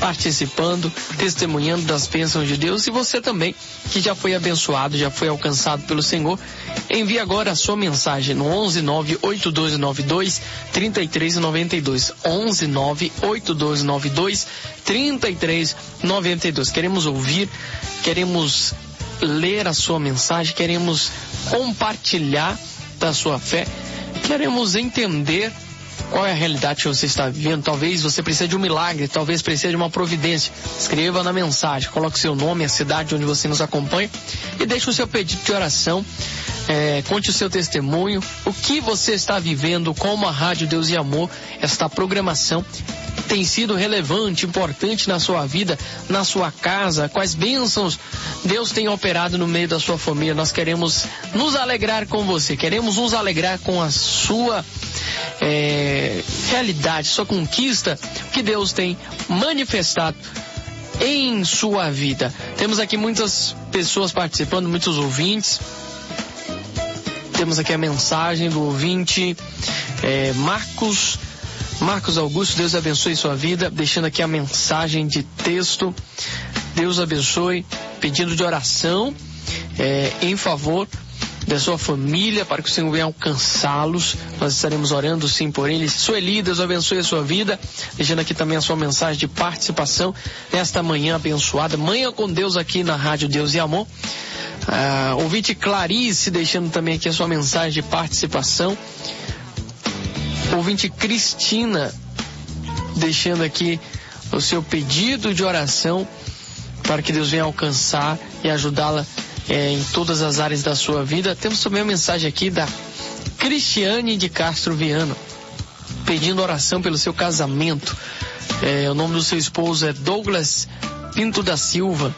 participando, testemunhando das bênçãos de Deus. E você também, que já foi abençoado, já foi alcançado pelo Senhor, envie agora a sua mensagem no 11982923392. 11982923392. Queremos ouvir, queremos ler a sua mensagem, queremos compartilhar da sua fé, queremos entender qual é a realidade que você está vivendo. Talvez você precise de um milagre, talvez precise de uma providência. Escreva na mensagem, coloque seu nome, a cidade onde você nos acompanha e deixe o seu pedido de oração. Conte o seu testemunho, o que você está vivendo, como a Rádio Deus e Amor, esta programação tem sido relevante, importante na sua vida, na sua casa, quais bênçãos Deus tem operado no meio da sua família. Nós queremos nos alegrar com você, queremos nos alegrar com a sua realidade, sua conquista, que Deus tem manifestado em sua vida. Temos aqui muitas pessoas participando, muitos ouvintes. Temos aqui a mensagem do ouvinte Marcos Augusto. Deus abençoe sua vida, deixando aqui a mensagem de texto. Deus abençoe, pedindo de oração em favor da sua família, para que o Senhor venha alcançá-los. Nós estaremos orando sim por eles. Sueli, Deus abençoe a sua vida, deixando aqui também a sua mensagem de participação nesta manhã abençoada, manhã com Deus aqui na Rádio Deus e Amor. Ouvinte Clarice, deixando também aqui a sua mensagem de participação. Ouvinte Cristina, deixando aqui o seu pedido de oração para que Deus venha alcançar e ajudá-la em todas as áreas da sua vida. Temos também a mensagem aqui da Cristiane de Castro Viana, pedindo oração pelo seu casamento. O nome do seu esposo é Douglas Pinto da Silva.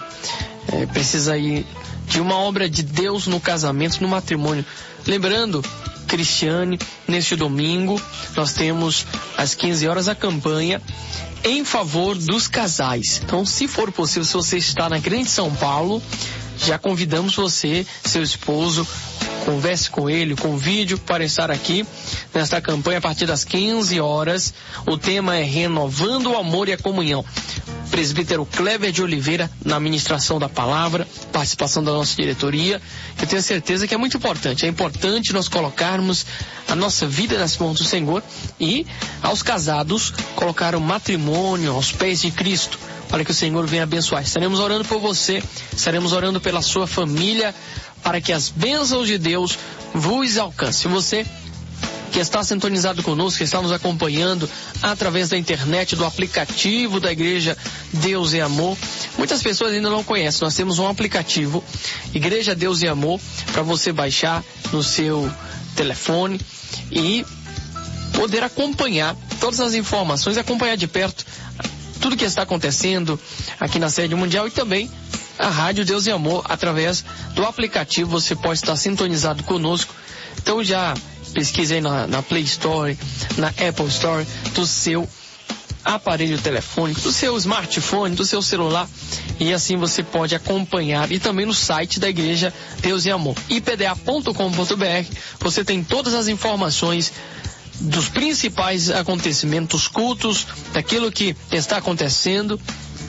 Precisa aí de uma obra de Deus no casamento, no matrimônio. Lembrando, Cristiane, neste domingo nós temos às 15 horas a campanha em favor dos casais. Então, se for possível, se você está na Grande São Paulo, já convidamos você, seu esposo, converse com ele, convide-o para estar aqui nesta campanha a partir das 15 horas. O tema é Renovando o Amor e a Comunhão. Presbítero Cleber de Oliveira na ministração da palavra, participação da nossa diretoria. Eu tenho certeza que é muito importante. É importante nós colocarmos a nossa vida nas mãos do Senhor e, aos casados, colocar o matrimônio aos pés de Cristo, para que o Senhor venha abençoar. Estaremos orando por você, estaremos orando pela sua família, para que as bênçãos de Deus vos alcancem. Você que está sintonizado conosco, que está nos acompanhando através da internet, do aplicativo da Igreja Deus e Amor. Muitas pessoas ainda não conhecem. Nós temos um aplicativo, Igreja Deus e Amor, para você baixar no seu telefone e poder acompanhar todas as informações, acompanhar de perto tudo que está acontecendo aqui na sede mundial e também a Rádio Deus e Amor através do aplicativo. Você pode estar sintonizado conosco. Então já pesquise aí na Play Store, na Apple Store, do seu aparelho telefônico, do seu smartphone, do seu celular, e assim você pode acompanhar. E também no site da Igreja Deus e Amor, ipda.com.br, você tem todas as informações dos principais acontecimentos, cultos, daquilo que está acontecendo.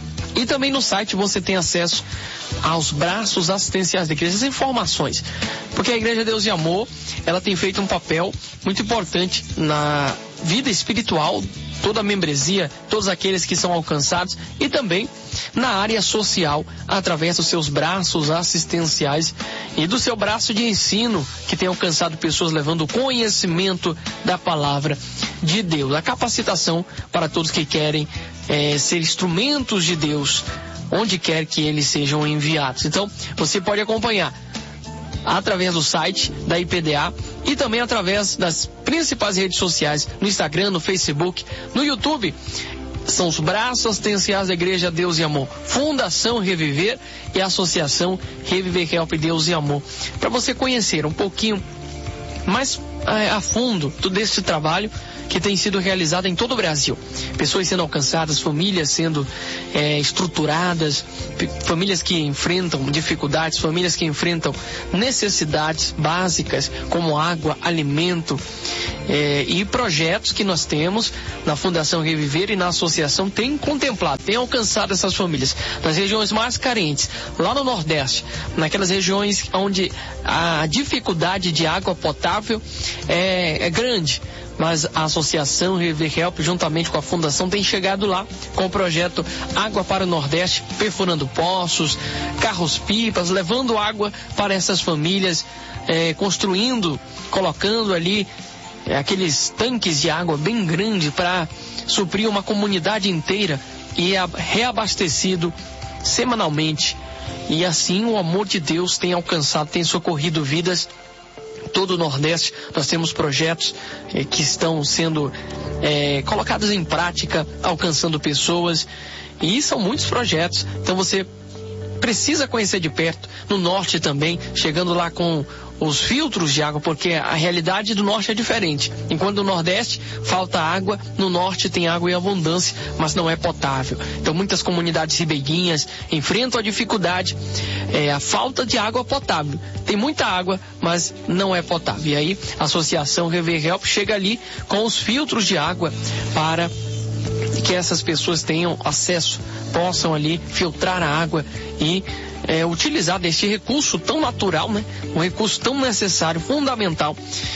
E também no site você tem acesso aos braços assistenciais da igreja, as informações. Porque a Igreja Deus e Amor, ela tem feito um papel muito importante na vida espiritual, toda a membresia, todos aqueles que são alcançados, e também na área social, através dos seus braços assistenciais e do seu braço de ensino, que tem alcançado pessoas levando o conhecimento da palavra de Deus, a capacitação para todos que querem ser instrumentos de Deus, onde quer que eles sejam enviados. Então, você pode acompanhar através do site da IPDA e também através das principais redes sociais, no Instagram, no Facebook, no YouTube. São os braços assistenciais da Igreja Deus e Amor, Fundação Reviver e Associação Reviver Help Deus e Amor. Para você conhecer um pouquinho mais a fundo todo esse trabalho que tem sido realizado em todo o Brasil. Pessoas sendo alcançadas, famílias sendo estruturadas, famílias que enfrentam dificuldades, famílias que enfrentam necessidades básicas como água, alimento, e projetos que nós temos na Fundação Reviver e na associação tem contemplado, tem alcançado essas famílias nas regiões mais carentes, lá no Nordeste, naquelas regiões onde a dificuldade de água potável é grande. Mas a Associação Reviver Help, juntamente com a Fundação, tem chegado lá com o projeto Água para o Nordeste, perfurando poços, carros-pipas, levando água para essas famílias, construindo, colocando ali aqueles tanques de água bem grandes para suprir uma comunidade inteira e reabastecido semanalmente. E assim o amor de Deus tem alcançado, tem socorrido vidas. Todo o Nordeste, nós temos projetos que estão sendo colocados em prática, alcançando pessoas, e são muitos projetos. Então você precisa conhecer de perto. No Norte também, chegando lá com os filtros de água, porque a realidade do Norte é diferente. Enquanto no Nordeste falta água, no Norte tem água em abundância, mas não é potável. Então muitas comunidades ribeirinhas enfrentam a dificuldade, a falta de água potável. Tem muita água, mas não é potável. E aí a Associação Reviver Help chega ali com os filtros de água para que essas pessoas tenham acesso, possam ali filtrar a água e utilizar deste recurso tão natural, né? Um recurso tão necessário, fundamental.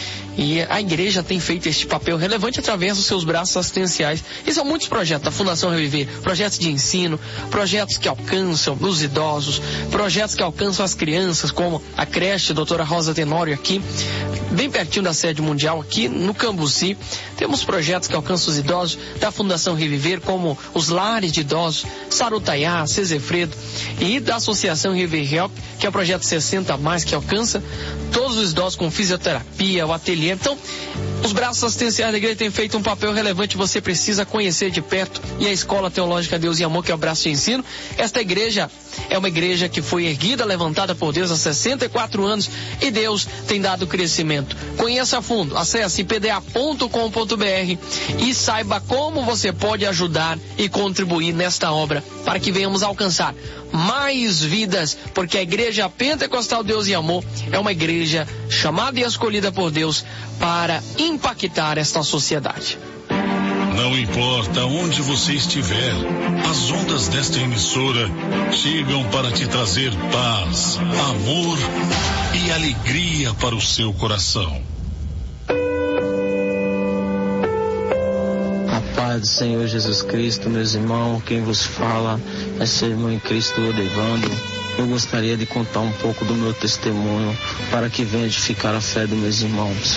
E a igreja tem feito este papel relevante através dos seus braços assistenciais. E são muitos projetos da Fundação Reviver, projetos de ensino, projetos que alcançam os idosos, projetos que alcançam as crianças, como a creche Doutora Rosa Tenório aqui, bem pertinho da sede mundial, aqui no Cambuci. Temos projetos que alcançam os idosos da Fundação Reviver, como os lares de idosos, Sarutaiá, Cezefredo, e da Associação Reviver Help, que é o projeto 60+, que alcança todos os idosos com fisioterapia, o ateliê. Então, os braços assistenciais da igreja têm feito um papel relevante, você precisa conhecer de perto. E a Escola Teológica Deus e Amor, que é o braço de ensino, esta igreja é uma igreja que foi erguida, levantada por Deus há 64 anos, e Deus tem dado crescimento. Conheça a fundo, acesse ipda.com.br e saiba como você pode ajudar e contribuir nesta obra, para que venhamos alcançar mais vidas, porque a Igreja Pentecostal Deus e Amor é uma igreja chamada e escolhida por Deus para impactar esta sociedade. Não importa onde você estiver, as ondas desta emissora chegam para te trazer paz, amor e alegria para o seu coração. A paz do Senhor Jesus Cristo, meus irmãos, quem vos fala é seu irmão em Cristo, Odevandro. Eu gostaria de contar um pouco do meu testemunho para que venha edificar a fé dos meus irmãos.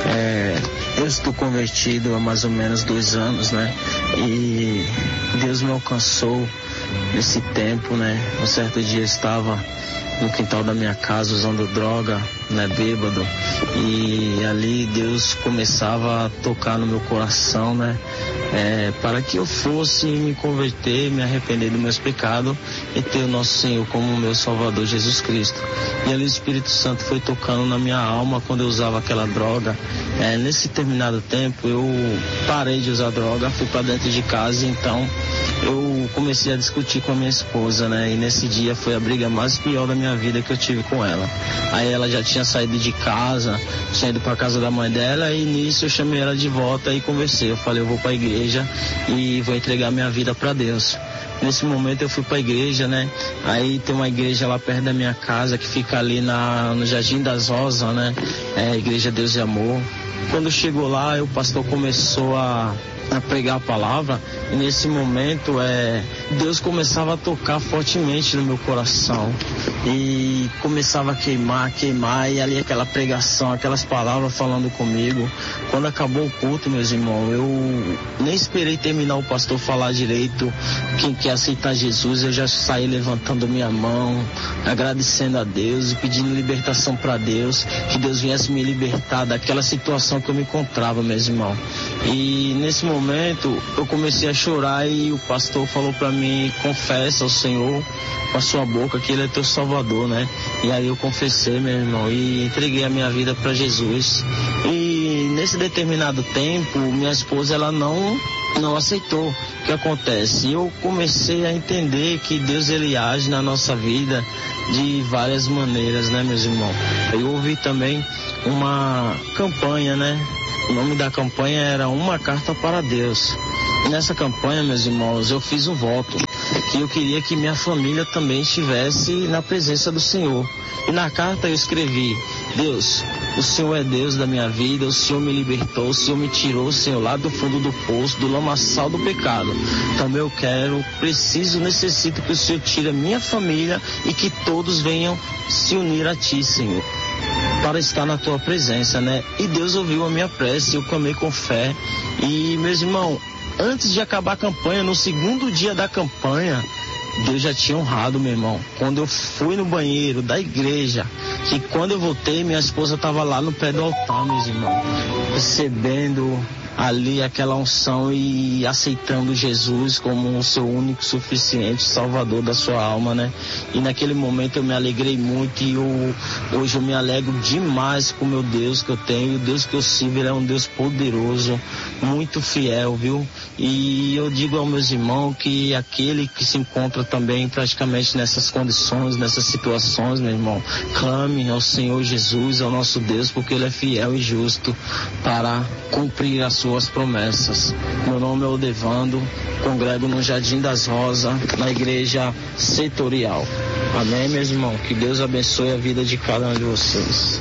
Eu estou convertido há mais ou menos 2 anos, né? E Deus me alcançou nesse tempo, né? Um certo dia eu estava no quintal da minha casa usando droga, né, bêbado, e ali Deus começava a tocar no meu coração, né, para que eu fosse me converter, me arrepender dos meus pecados e ter o nosso Senhor como meu Salvador Jesus Cristo. E ali o Espírito Santo foi tocando na minha alma quando eu usava aquela droga. Nesse determinado tempo eu parei de usar droga, fui para dentro de casa, então eu comecei a discutir com a minha esposa, né, e nesse dia foi a briga mais pior da minha vida que eu tive com ela. Aí ela já tinha saído de casa, tinha ido para casa da mãe dela, e nisso eu chamei ela de volta e conversei. Eu falei, eu vou para a igreja e vou entregar minha vida para Deus. Nesse momento eu fui para a igreja, né? Aí tem uma igreja lá perto da minha casa que fica ali no Jardim das Rosas, né? A Igreja Deus e Amor. Quando chegou lá, o pastor começou a pregar a palavra, e nesse momento Deus começava a tocar fortemente no meu coração e começava a queimar, e ali aquela pregação, aquelas palavras falando comigo. Quando acabou o culto, meus irmãos, eu nem esperei terminar o pastor falar direito quem quer aceitar Jesus, eu já saí levantando minha mão, agradecendo a Deus e pedindo libertação para Deus, que Deus viesse me libertar daquela situação que eu me encontrava, meus irmãos. E nesse momento eu comecei a chorar e o pastor falou para mim, confessa ao Senhor com a sua boca que Ele é teu Salvador, né? E aí eu confessei, meu irmão, e entreguei a minha vida para Jesus. E nesse determinado tempo, minha esposa, ela não aceitou. O que acontece? Eu comecei a entender que Deus, ele age na nossa vida de várias maneiras, né, meus irmãos? Eu ouvi também uma campanha, né? O nome da campanha era Uma Carta para Deus. E nessa campanha, meus irmãos, eu fiz um voto, que eu queria que minha família também estivesse na presença do Senhor. E na carta eu escrevi: Deus, o Senhor é Deus da minha vida, o Senhor me libertou, o Senhor me tirou, Senhor, lá do fundo do poço, do lamaçal do pecado. Também eu necessito que o Senhor tire a minha família e que todos venham se unir a Ti, Senhor, para estar na Tua presença, né? E Deus ouviu a minha prece, eu clamei com fé. E, meus irmãos, antes de acabar a campanha, no segundo dia da campanha, Deus já tinha honrado, meu irmão. Quando eu fui no banheiro da igreja, que quando eu voltei, minha esposa estava lá no pé do altar, meus irmãos, recebendo ali aquela unção e aceitando Jesus como o seu único, suficiente Salvador da sua alma, né? E naquele momento eu me alegrei muito e hoje eu me alegro demais com o meu Deus que eu tenho. O Deus que eu sirvo, ele é um Deus poderoso, muito fiel, viu? E eu digo aos meus irmãos que aquele que se encontra também praticamente nessas condições, nessas situações, meu irmão, clame ao Senhor Jesus, ao nosso Deus, porque ele é fiel e justo para cumprir as suas promessas. Meu nome é Odevando, congrego no Jardim das Rosas, na igreja setorial. Amém, meus irmãos? Que Deus abençoe a vida de cada um de vocês.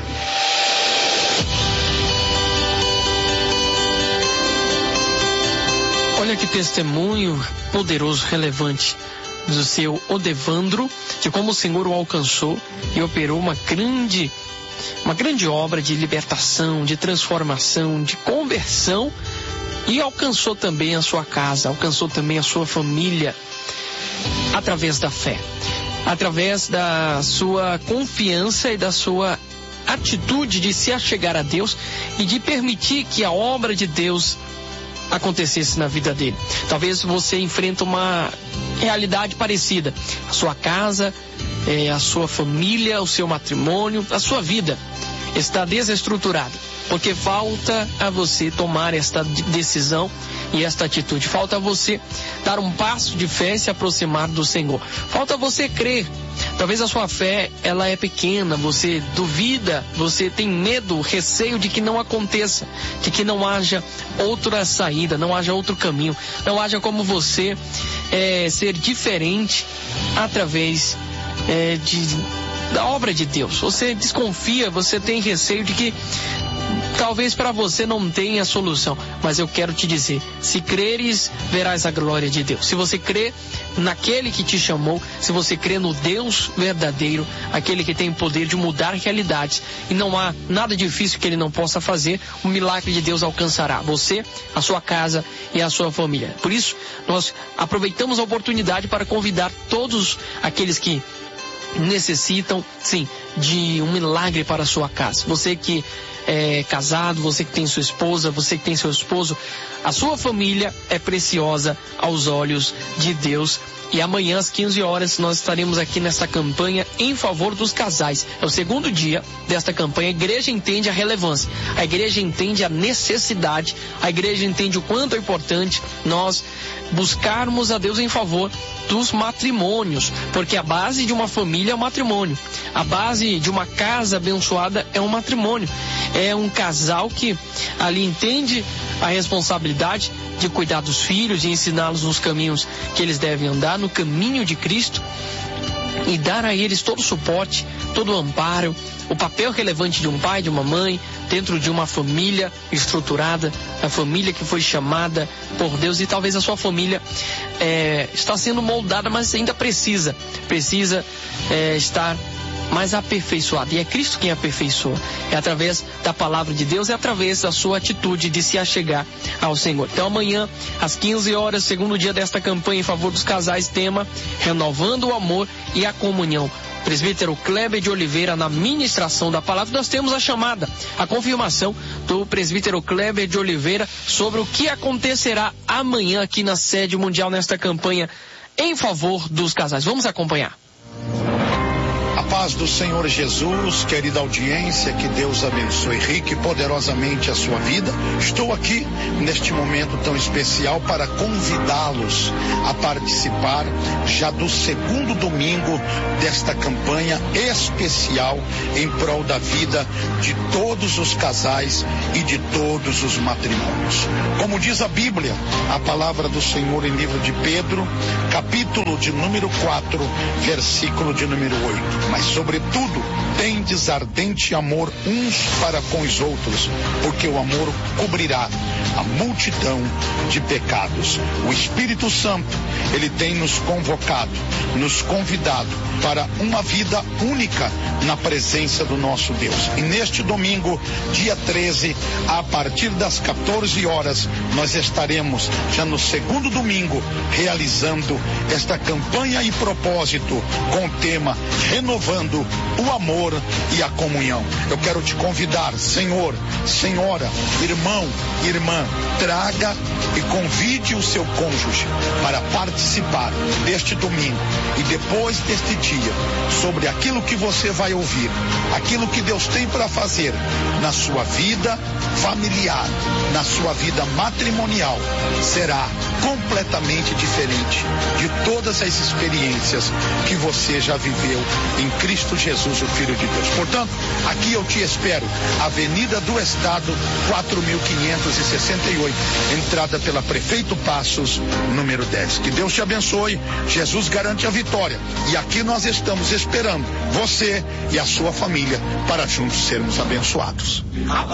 Olha que testemunho poderoso, relevante do seu Odevandro, de como o Senhor o alcançou e operou uma grande obra de libertação, de transformação, de conversão, e alcançou também a sua casa, alcançou também a sua família através da fé, através da sua confiança e da sua atitude de se achegar a Deus e de permitir que a obra de Deus acontecesse na vida dele. Talvez você enfrente uma realidade parecida. A sua casa, a sua família, o seu matrimônio, a sua vida está desestruturada, porque falta a você tomar esta decisão e esta atitude. Falta a você dar um passo de fé e se aproximar do Senhor. Falta você crer. Talvez a sua fé, ela é pequena, você duvida, você tem medo, receio de que não aconteça, de que não haja outra saída, não haja outro caminho, não haja como você ser diferente através da obra de Deus. Você desconfia, você tem receio de que talvez para você não tenha solução, mas eu quero te dizer: se creres, verás a glória de Deus. Se você crê naquele que te chamou, se você crê no Deus verdadeiro, aquele que tem o poder de mudar realidades, e não há nada difícil que ele não possa fazer, o milagre de Deus alcançará você, a sua casa e a sua família. Por isso, nós aproveitamos a oportunidade para convidar todos aqueles que necessitam, sim, de um milagre para a sua casa. Você que é casado, você que tem sua esposa, você que tem seu esposo, a sua família é preciosa aos olhos de Deus. E amanhã às 15 horas nós estaremos aqui nessa campanha em favor dos casais. É o segundo dia desta campanha. A igreja entende a relevância, a igreja entende a necessidade, a igreja entende o quanto é importante nós buscarmos a Deus em favor dos matrimônios, porque a base de uma família é o matrimônio, a base de uma casa abençoada é um matrimônio, é um casal que ali entende a responsabilidade de cuidar dos filhos e ensiná-los nos caminhos que eles devem andar, no caminho de Cristo, e dar a eles todo o suporte, todo o amparo, o papel relevante de um pai, de uma mãe, dentro de uma família estruturada, a família que foi chamada por Deus. E talvez a sua família está sendo moldada, mas ainda precisa estar mais aperfeiçoada, e é Cristo quem aperfeiçoa, é através da palavra de Deus, é através da sua atitude de se achegar ao Senhor. Então amanhã às 15 horas, segundo dia desta campanha em favor dos casais, tema renovando o amor e a comunhão. Presbítero Kleber de Oliveira na ministração da palavra. Nós temos a chamada, a confirmação do presbítero Kleber de Oliveira sobre o que acontecerá amanhã aqui na sede mundial nesta campanha em favor dos casais. Vamos acompanhar. A paz do Senhor Jesus, querida audiência, que Deus abençoe rica e poderosamente a sua vida. Estou aqui neste momento tão especial para convidá-los a participar já do segundo domingo desta campanha especial em prol da vida de todos os casais e de todos os matrimônios. Como diz a Bíblia, a palavra do Senhor em livro de Pedro, capítulo de número 4, versículo de número 8. Mas sobretudo, tendes ardente amor uns para com os outros, porque o amor cobrirá a multidão de pecados. O Espírito Santo, ele tem nos convocado, nos convidado para uma vida única na presença do nosso Deus. E neste domingo, dia 13, a partir das 14 horas, nós estaremos já no segundo domingo realizando esta campanha e propósito com o tema Renovando o Amor e a Comunhão. Eu quero te convidar, senhor, senhora, irmão, irmã, traga e convide o seu cônjuge para participar deste domingo e depois deste dia, sobre aquilo que você vai ouvir, aquilo que Deus tem para fazer na sua vida familiar, na sua vida matrimonial, será completamente diferente de todas as experiências que você já viveu em Cristo Jesus, o Filho de Deus. Portanto, aqui eu te espero, Avenida do Estado, 4.568, entrada pela Prefeito Passos, número 10. Que Deus te abençoe, Jesus garante a vitória. E aqui nós estamos esperando você e a sua família para juntos sermos abençoados.